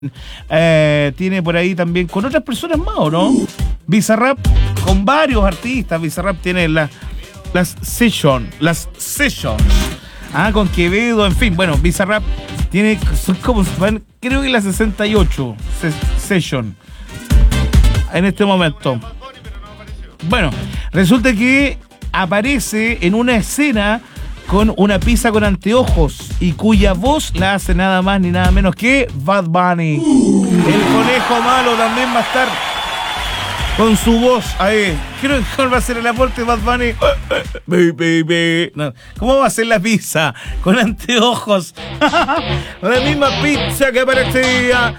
Tiene por ahí también con otras personas más, ¿o no? Bizarrap con varios artistas. Bizarrap tiene las sessions, con Quevedo, en fin. Bueno, Bizarrap tiene, son como, creo que las 68 session en este momento. Bueno, resulta que aparece en una escena con una pizza con anteojos y cuya voz la hace nada más ni nada menos que Bad Bunny. El conejo malo también va a estar con su voz ahí. Creo que va a ser el aporte de Bad Bunny. No. ¿Cómo va a ser la pizza? Con anteojos. La misma pizza que aparecía